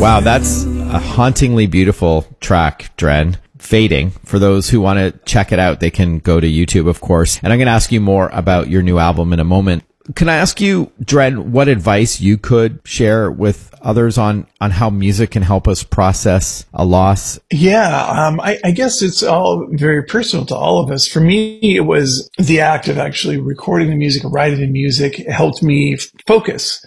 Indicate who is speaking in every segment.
Speaker 1: Wow, that's a hauntingly beautiful track, Dren. Fading. For those who want to check it out, they can go to YouTube, of course. And I'm going to ask you more about your new album in a moment. Can I ask you, Dren, what advice you could share with others on how music can help us process a loss?
Speaker 2: Yeah, I guess it's all very personal to all of us. For me, it was the act of actually recording the music, writing the music. It helped me focus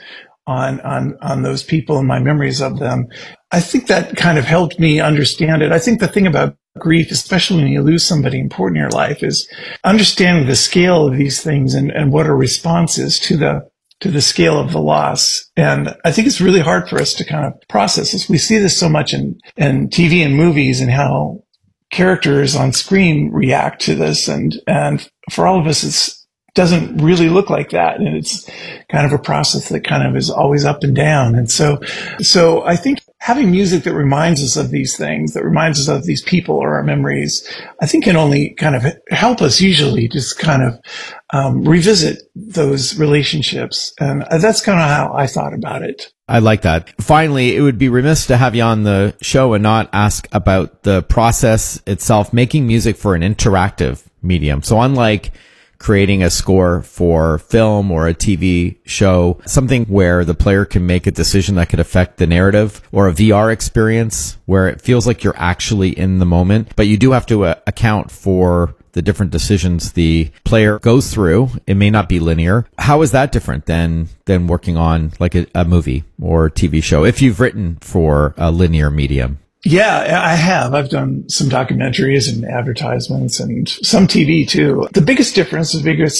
Speaker 2: on those people and my memories of them. I think that kind of helped me understand it. I think the thing about grief, especially when you lose somebody important in your life, is understanding the scale of these things and what a response is to the scale of the loss. And I think it's really hard for us to kind of process this. We see this so much in TV and movies and how characters on screen react to this. And for all of us, it doesn't really look like that. And it's kind of a process that kind of is always up and down. And so I think having music that reminds us of these things, that reminds us of these people or our memories, I think can only kind of help us usually just kind of revisit those relationships. And that's kind of how I thought about it.
Speaker 1: I like that. Finally, it would be remiss to have you on the show and not ask about the process itself, making music for an interactive medium. So unlike creating a score for film or a TV show, something where the player can make a decision that could affect the narrative, or a VR experience where it feels like you're actually in the moment, but you do have to account for the different decisions the player goes through. It may not be linear. How is that different than working on like a movie or TV show, if you've written for a linear medium?
Speaker 2: Yeah, I have. I've done some documentaries and advertisements and some TV too. The biggest difference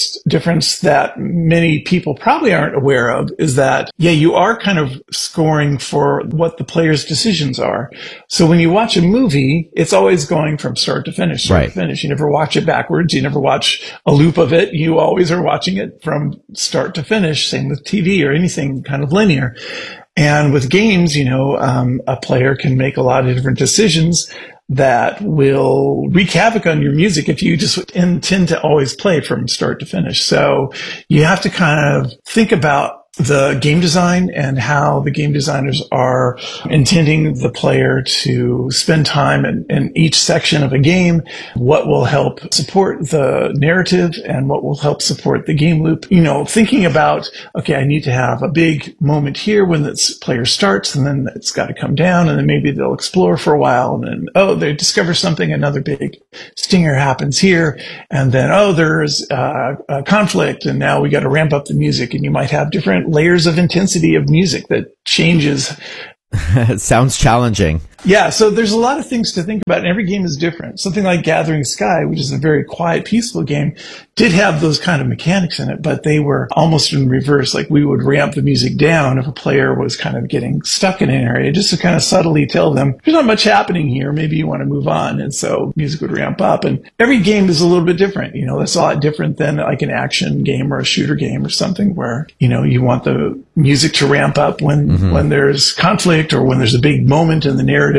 Speaker 2: that many people probably aren't aware of is that, yeah, you are kind of scoring for what the player's decisions are. So when you watch a movie, it's always going from start to finish,
Speaker 1: Right.
Speaker 2: You never watch it backwards. You never watch a loop of it. You always are watching it from start to finish. Same with TV or anything kind of linear. And with games, a player can make a lot of different decisions that will wreak havoc on your music if you just intend to always play from start to finish. So you have to kind of think about the game design and how the game designers are intending the player to spend time in each section of a game, what will help support the narrative and what will help support the game loop. Thinking about, okay, I need to have a big moment here when this player starts, and then it's got to come down, and then maybe they'll explore for a while, and then, they discover something, another big stinger happens here, and then, there's a conflict, and now we got to ramp up the music, and you might have different layers of intensity of music that changes.
Speaker 1: It sounds challenging.
Speaker 2: Yeah, so there's a lot of things to think about, and every game is different. Something like Gathering Sky, which is a very quiet, peaceful game, did have those kind of mechanics in it, but they were almost in reverse. Like, we would ramp the music down if a player was kind of getting stuck in an area, just to kind of subtly tell them, there's not much happening here, maybe you want to move on. And so music would ramp up. And every game is a little bit different. That's a lot different than like an action game or a shooter game or something where, you want the music to ramp up when there's conflict or when there's a big moment in the narrative.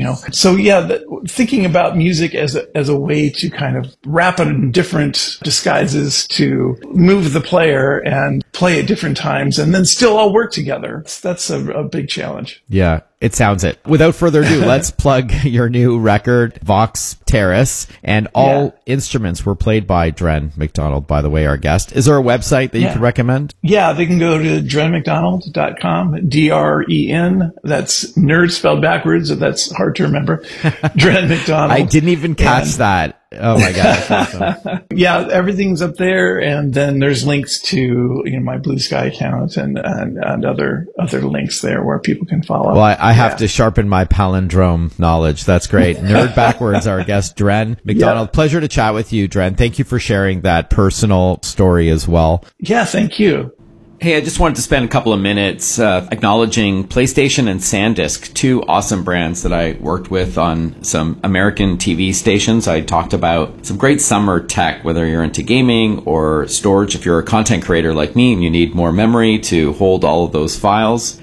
Speaker 2: So yeah, thinking about music as a way to kind of wrap it in different disguises to move the player and play at different times and then still all work together. That's a big challenge.
Speaker 1: Yeah, it sounds it. Without further ado, let's plug your new record, Vox Terrace, and all instruments were played by Dren McDonald, by the way, our guest. Is there a website that you could recommend?
Speaker 2: Yeah, they can go to drenmcdonald.com, D-R-E-N. That's nerd spelled backwards, so that's hard to remember. Dren McDonald.
Speaker 1: I didn't even catch that. Oh my God, that's awesome.
Speaker 2: Yeah, everything's up there, and then there's links to my Blue Sky account and other links there where people can follow.
Speaker 1: Well, I have to sharpen my palindrome knowledge. That's great. Nerd Backwards, our guest, Dren McDonald. Pleasure to chat with you, Dren. Thank you for sharing that personal story as well.
Speaker 2: Yeah, thank you.
Speaker 3: Hey, I just wanted to spend a couple of minutes acknowledging PlayStation and SanDisk, two awesome brands that I worked with on some American TV stations. I talked about some great summer tech, whether you're into gaming or storage. If you're a content creator like me and you need more memory to hold all of those files,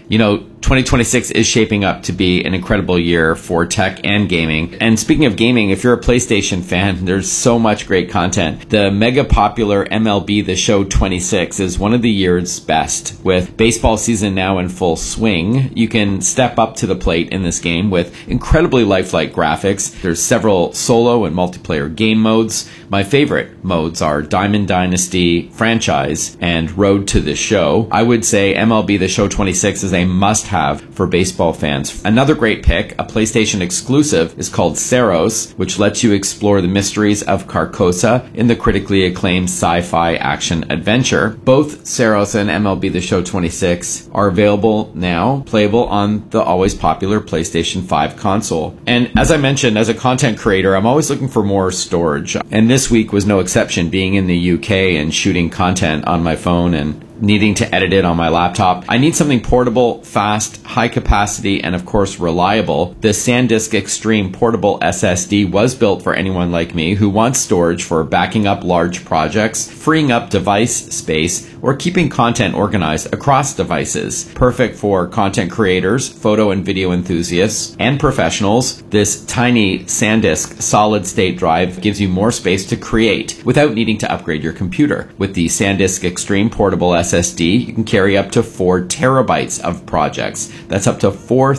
Speaker 3: 2026 is shaping up to be an incredible year for tech and gaming. And speaking of gaming, if you're a PlayStation fan, there's so much great content. The mega popular MLB The Show 26 is one of the year's best. With baseball season now in full swing, you can step up to the plate in this game with incredibly lifelike graphics. There's several solo and multiplayer game modes. My favorite modes are Diamond Dynasty, Franchise, and Road to the Show. I would say MLB The Show 26 is a must-have for baseball fans. Another great pick, a PlayStation exclusive, is called Ceros, which lets you explore the mysteries of Carcosa in the critically acclaimed sci-fi action adventure. Both Ceros and MLB The Show 26 are available now, playable on the always popular PlayStation 5 console. And as I mentioned, as a content creator, I'm always looking for more storage. And this week was no exception, being in the UK and shooting content on my phone and needing to edit it on my laptop. I need something portable, fast, high capacity, and of course reliable. The SanDisk Extreme Portable SSD was built for anyone like me who wants storage for backing up large projects, freeing up device space, or keeping content organized across devices. Perfect for content creators, photo and video enthusiasts, and professionals. This tiny SanDisk solid-state drive gives you more space to create without needing to upgrade your computer. With the SanDisk Extreme Portable SSD, you can carry up to 4 terabytes of projects. That's up to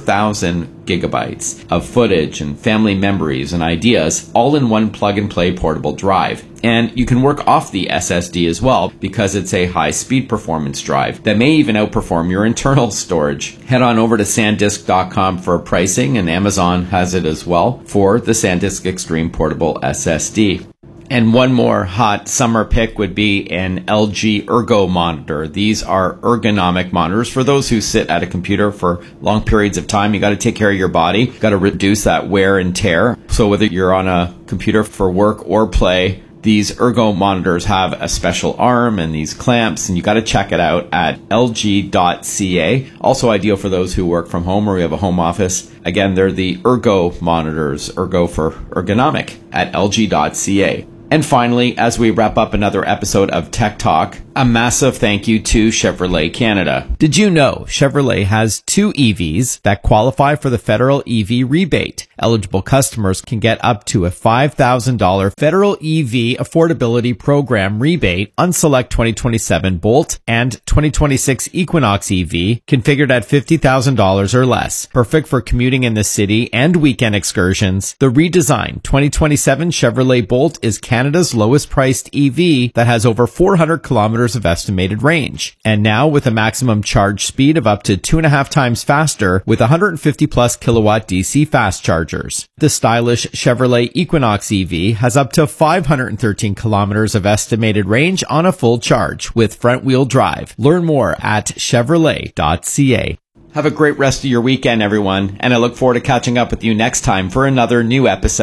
Speaker 3: 4,000 gigabytes of footage and family memories and ideas, all in one plug-and-play portable drive. And you can work off the SSD as well, because it's a high-speed performance drive that may even outperform your internal storage. Head on over to SanDisk.com for pricing, and Amazon has it as well for the SanDisk Extreme Portable SSD. And one more hot summer pick would be an LG Ergo monitor. These are ergonomic monitors for those who sit at a computer for long periods of time. You got to take care of your body. You got to reduce that wear and tear. So whether you're on a computer for work or play, these Ergo monitors have a special arm and these clamps, and you got to check it out at lg.ca. Also ideal for those who work from home or you have a home office. Again, they're the Ergo monitors, Ergo for ergonomic, at lg.ca. And finally, as we wrap up another episode of Tech Talk, a massive thank you to Chevrolet Canada. Did you know Chevrolet has 2 EVs that qualify for the federal EV rebate? Eligible customers can get up to a $5,000 federal EV affordability program rebate on select 2027 Bolt and 2026 Equinox EV configured at $50,000 or less. Perfect for commuting in the city and weekend excursions. The redesigned 2027 Chevrolet Bolt is Canada's lowest priced EV that has over 400 kilometers of estimated range. And now with a maximum charge speed of up to 2.5 times faster with 150 plus kilowatt DC fast chargers. The stylish Chevrolet Equinox EV has up to 513 kilometers of estimated range on a full charge with front wheel drive. Learn more at Chevrolet.ca. Have a great rest of your weekend, everyone, and I look forward to catching up with you next time for another new episode